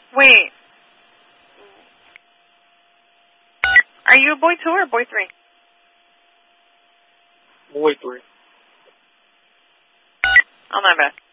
Wait. Are you a boy 2 or boy 3? Boy 3. On my best.